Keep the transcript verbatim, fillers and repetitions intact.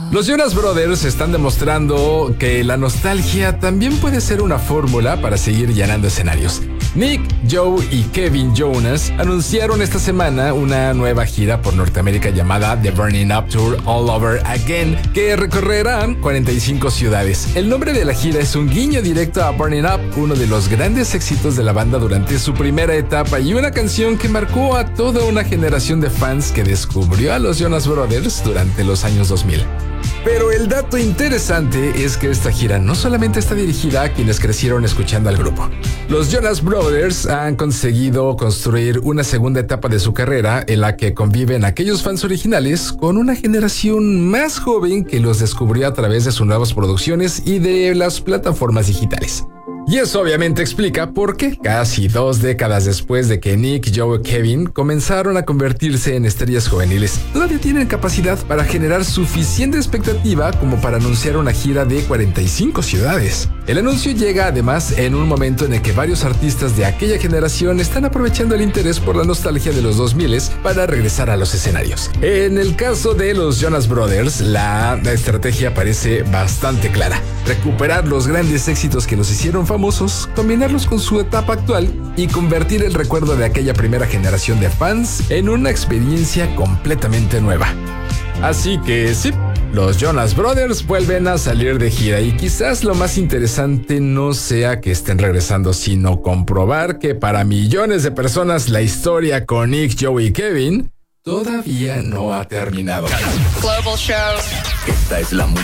Los Jonas Brothers están demostrando que la nostalgia también puede ser una fórmula para seguir llenando escenarios. Nick, Joe y Kevin Jonas anunciaron esta semana una nueva gira por Norteamérica llamada The Burning Up Tour All Over Again, que recorrerá cuarenta y cinco ciudades. El nombre de la gira es un guiño directo a Burning Up, uno de los grandes éxitos de la banda durante su primera etapa y una canción que marcó a toda una generación de fans que descubrió a los Jonas Brothers durante los años dos mil. Pero el dato interesante es que esta gira no solamente está dirigida a quienes crecieron escuchando al grupo. Los Jonas Brothers han conseguido construir una segunda etapa de su carrera en la que conviven aquellos fans originales con una generación más joven que los descubrió a través de sus nuevas producciones y de las plataformas digitales. Y eso obviamente explica por qué, casi dos décadas después de que Nick, Joe y Kevin comenzaron a convertirse en estrellas juveniles, todavía tienen capacidad para generar suficiente expectativa como para anunciar una gira de cuarenta y cinco ciudades. El anuncio llega además en un momento en el que varios artistas de aquella generación están aprovechando el interés por la nostalgia de los dos mil para regresar a los escenarios. En el caso de los Jonas Brothers, la, la estrategia parece bastante clara: recuperar los grandes éxitos que los hicieron famosos, combinarlos con su etapa actual y convertir el recuerdo de aquella primera generación de fans en una experiencia completamente nueva. Así que sí, los Jonas Brothers vuelven a salir de gira y quizás lo más interesante no sea que estén regresando, sino comprobar que para millones de personas la historia con Nick, Joe y Kevin todavía no ha terminado. Global Show. Esta es la